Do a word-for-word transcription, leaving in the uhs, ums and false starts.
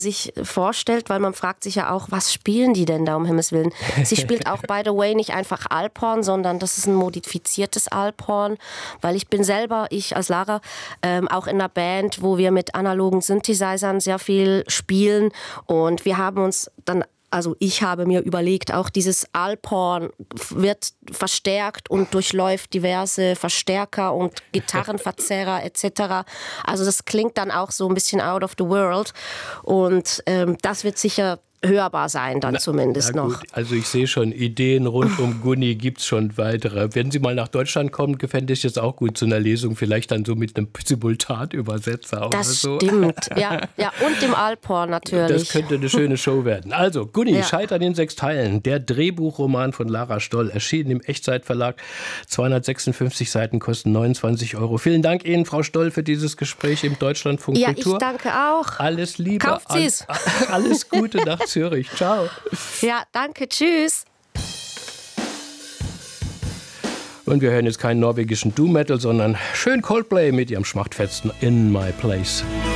sich vorstellt, weil man fragt sich ja auch, was spielen die denn da, um Himmels Willen? Sie spielt auch, by the way, nicht einfach Alphorn, sondern das ist ein modifiziertes Alphorn, weil ich bin selber, ich als Lara, ähm, auch in einer Band, wo wir mit analogen Synthesizern sehr viel spielen und wir haben uns dann Also ich habe mir überlegt, auch dieses Alphorn wird verstärkt und durchläuft diverse Verstärker und Gitarrenverzerrer et cetera. Also das klingt dann auch so ein bisschen out of the world und ähm, das wird sicher hörbar sein dann na, zumindest na noch. Also ich sehe schon, Ideen rund um Gunni gibt es schon weitere. Wenn Sie mal nach Deutschland kommen, gefände ich es auch gut zu einer Lesung, vielleicht dann so mit einem Simultanübersetzer oder Das so. stimmt, ja, ja. Und dem Alphorn natürlich. Das könnte eine schöne Show werden. Also, Gunni, Ja. Scheitern in sechs Teilen. Der Drehbuchroman von Lara Stoll, erschienen im Echtzeitverlag. zweihundertsechsundfünfzig Seiten, kosten neunundzwanzig Euro. Vielen Dank Ihnen, Frau Stoll, für dieses Gespräch im Deutschlandfunk Ja, Kultur. ich danke auch. Alles Liebe. Kauft sie's. All, alles Gute nach Zürich. Ciao. Ja, danke. Tschüss. Und wir hören jetzt keinen norwegischen Doom-Metal, sondern schön Coldplay mit ihrem schmachtfetzen In My Place.